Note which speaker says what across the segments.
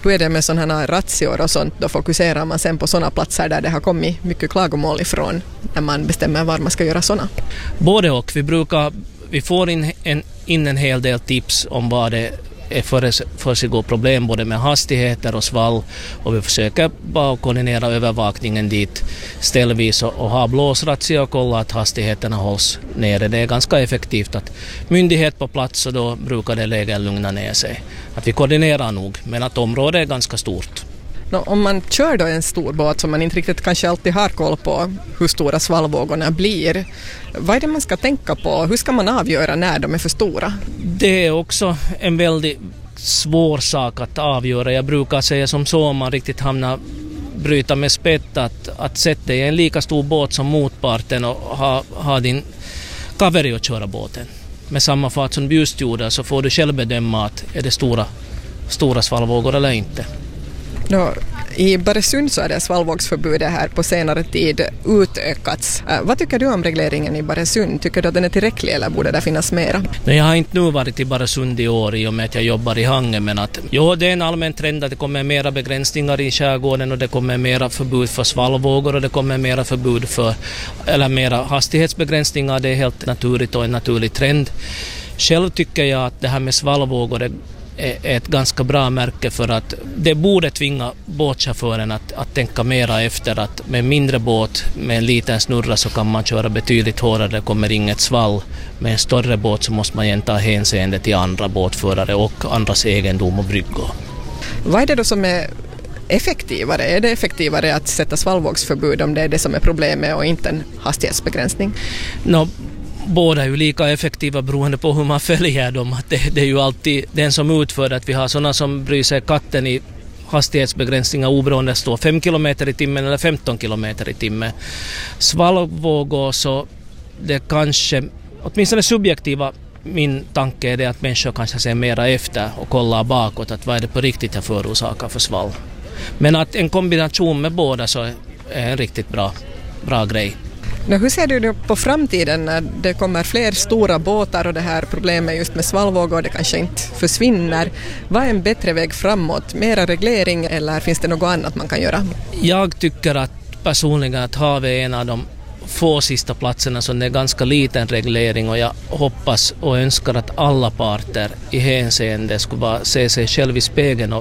Speaker 1: Hur är det med sådana här razzior och sånt? Då fokuserar man sen på sådana platser där det har kommit mycket klagomål ifrån när man bestämmer var man ska göra sådana?
Speaker 2: Både och. Vi får in en hel del tips om vad det är för sig går problem både med hastigheter och svall, och vi försöker bara koordinera övervakningen dit ställvis och ha blåsrazzia och kolla att hastigheterna hålls nere. Det är ganska effektivt att myndighet på plats, och då brukar det lägen lugna ner sig. Att vi koordinerar nog, men att området är ganska stort.
Speaker 1: Om man kör då en stor båt som man inte riktigt kanske alltid har koll på hur stora svallvågorna blir, vad är det man ska tänka på? Hur ska man avgöra när de är för stora? Det
Speaker 2: är också en väldigt svår sak att avgöra. Jag brukar säga som så, om man riktigt bryta med spett, att sätta dig i en lika stor båt som motparten och ha din kaveri att köra båten. Med samma fart som du just gjorde, så får du själv bedöma att är det stora svallvågor eller inte. I Baresund så är det svallvågsförbudet här på senare tid utökats. Vad tycker du om regleringen i Baresund? Tycker du att den är tillräcklig eller borde det finnas mera? Nej, jag har inte nu varit i Baresund i år i och med att jag jobbar i Hangen, men det är en allmän trend att det kommer mera begränsningar i skärgården, och det kommer mera förbud för svallvågor, och det kommer mera förbud eller mera hastighetsbegränsningar. Det är helt naturligt och en naturlig trend. Själv tycker jag att det här med svallvågor är ett ganska bra märke, för att det borde tvinga båtchauffören att tänka mera efter att med mindre båt, med en liten snurra, så kan man köra betydligt hårdare, det kommer inget svall. Med en större båt så måste man ta hänseende till andra båtförare och andras egendom och bryggor. Vad
Speaker 1: är det då som är effektivare? Är det effektivare att sätta svallvågsförbud om det är det som är problemet och inte en hastighetsbegränsning?
Speaker 2: Båda är ju lika effektiva beroende på hur man följer dem. Att det är ju alltid den som utför att vi har sådana som bryr sig katten i hastighetsbegränsningar oberoende står 5 km i timmen eller 15 km i timmen. Svallvågor, så det kanske, åtminstone subjektiva, min tanke är det att människor kanske ser mera efter och kollar bakåt att vad är det på riktigt jag förorsakar för svall. Men att en kombination med båda så är en riktigt bra grej.
Speaker 1: Hur ser du på framtiden när det kommer fler stora båtar och det här problemet just med svallvågor det kanske inte försvinner? Vad är en bättre väg framåt? Mera reglering eller finns det något annat man kan göra?
Speaker 2: Jag tycker att personligen att havet är en av de få sista platserna som det är ganska liten reglering, och jag hoppas och önskar att alla parter i hänseende skulle bara se sig själv i spegeln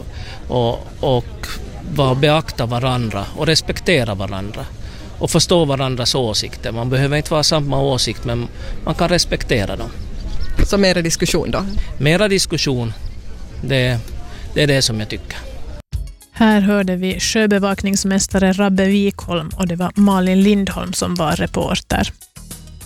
Speaker 2: och beakta varandra och respektera varandra. Och förstå varandras åsikter. Man behöver inte vara samma åsikt, men man kan respektera dem.
Speaker 1: Så mera diskussion då?
Speaker 2: Mera diskussion, det är det som jag tycker.
Speaker 3: Här hörde vi sjöbevakningsmästare Rabbe Wikholm, och det var Malin Lindholm som var reporter.